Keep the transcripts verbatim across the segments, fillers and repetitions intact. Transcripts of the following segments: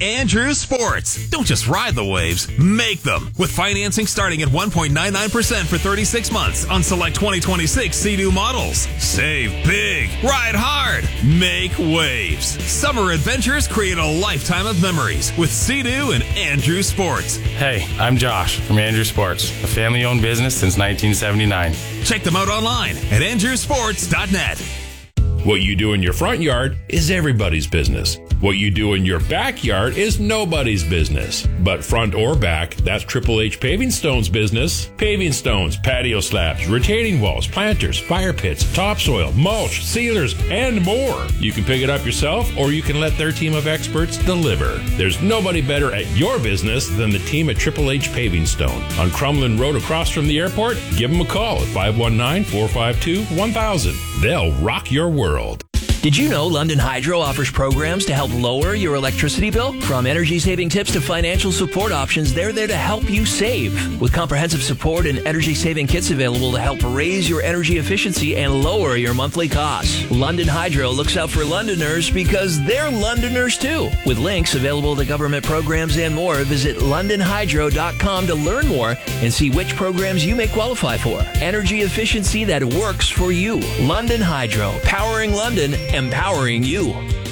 Andrew Sports. Don't just ride the waves, make them. With financing starting at one point nine nine percent for thirty-six months on select twenty twenty-six Sea-Doo models. Save big, ride hard, make waves. Summer adventures create a lifetime of memories with Sea-Doo and Andrew Sports. Hey, I'm Josh from Andrew Sports, a family-owned business since nineteen seventy-nine. Check them out online at andrew sports dot net. What you do in your front yard is everybody's business. What you do in your backyard is nobody's business. But front or back, that's Triple H Paving Stone's business. Paving stones, patio slabs, retaining walls, planters, fire pits, topsoil, mulch, sealers, and more. You can pick it up yourself or you can let their team of experts deliver. There's nobody better at your business than the team at Triple H Paving Stone. On Crumlin Road across from the airport, give them a call at five one nine, four five two, one thousand. They'll rock your world. Did you know London Hydro offers programs to help lower your electricity bill? From energy-saving tips to financial support options, they're there to help you save. With comprehensive support and energy-saving kits available to help raise your energy efficiency and lower your monthly costs. London Hydro looks out for Londoners because they're Londoners too. With links available to government programs and more, visit london hydro dot com to learn more and see which programs you may qualify for. Energy efficiency that works for you. London Hydro, powering London, empowering you.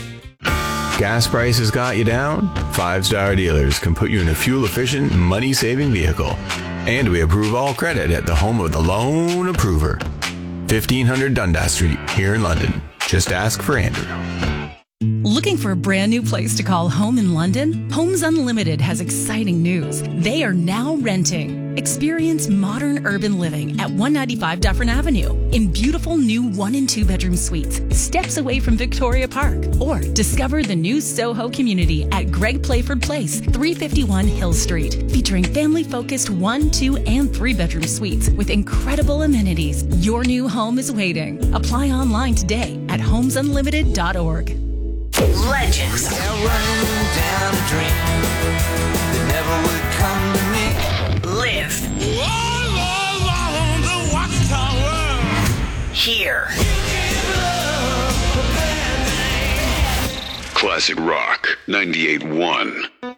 Gas prices got you down? Five Star Dealers can put you in a fuel-efficient, money-saving vehicle. And we approve all credit at the home of the loan approver. fifteen hundred Dundas Street, here in London. Just ask for Andrew. Looking for a brand new place to call home in London? Homes Unlimited has exciting news. They are now renting. Experience modern urban living at one ninety-five Dufferin Avenue in beautiful new one and two bedroom suites, steps away from Victoria Park. Or discover the new Soho community at Greg Playford Place, three fifty-one Hill Street, featuring family-focused one, two, and three bedroom suites with incredible amenities. Your new home is waiting. Apply online today at homes unlimited dot org. Legends. Down a dream that never would come to me. Live. Here. Classic Rock ninety-eight point one.